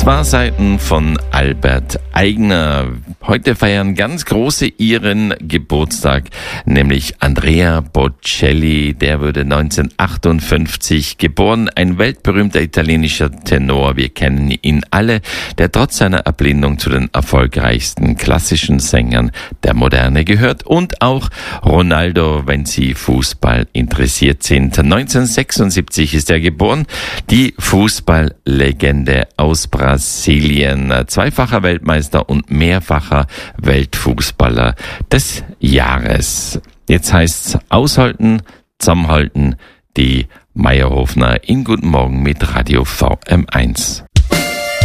Zwei Seiten von Albert Aigner. Heute feiern ganz große ihren Geburtstag, nämlich Andrea Bocelli. Der wurde 1958 geboren, ein weltberühmter italienischer Tenor. Wir kennen ihn alle, der trotz seiner Ablehnung zu den erfolgreichsten klassischen Sängern der Moderne gehört. Und auch Ronaldo, wenn Sie Fußball interessiert sind. 1976 ist er geboren, die Fußballlegende aus Brasilien, zweifacher Weltmeister und mehrfacher Weltfußballer des Jahres. Jetzt heißt's aushalten, zusammenhalten, die Meierhofner in Guten Morgen mit Radio VM1.